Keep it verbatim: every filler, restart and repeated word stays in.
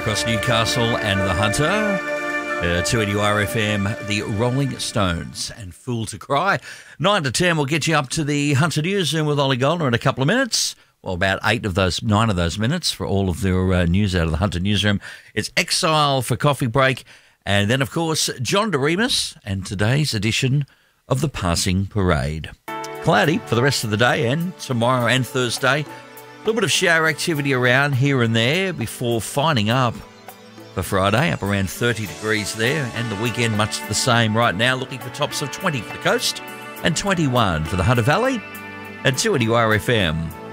across Newcastle and the Hunter. Uh, two eighty R F M, the Rolling Stones and Fool to Cry. nine to ten will get you up to the Hunter Newsroom with Ollie Goldner in a couple of minutes. Well, about eight of those, nine of those minutes for all of their uh, news out of the Hunter Newsroom. It's Exile for Coffee Break. And then, of course, John Doremus and today's edition of the Passing Parade. Cloudy for the rest of the day and tomorrow and Thursday. A little bit of shower activity around here and there before finding up for Friday, up around thirty degrees there, and the weekend much the same right now, looking for tops of twenty for the coast and twenty-one for the Hunter Valley. At two eighty R F M,